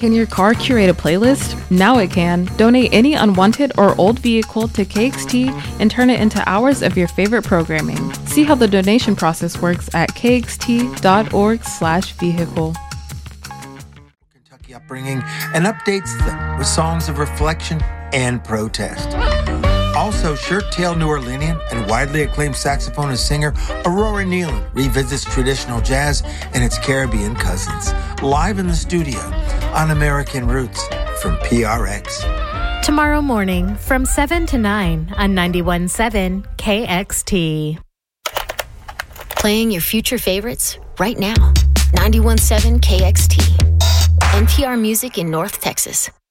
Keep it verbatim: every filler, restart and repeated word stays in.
Can your car curate a playlist? Now it can. Donate any unwanted or old vehicle to K X T and turn it into hours of your favorite programming. See how the donation process works at kxt.org slash vehicle. Kentucky upbringing and updates them with songs of reflection and protest. Also, shirt-tailed New Orleanian and widely acclaimed saxophonist singer Aurora Nealon revisits traditional jazz and its Caribbean cousins, live in the studio on American Roots from P R X. Tomorrow morning from seven to nine on ninety-one point seven K X T. Playing your future favorites right now. ninety-one point seven K X T. N P R Music in North Texas.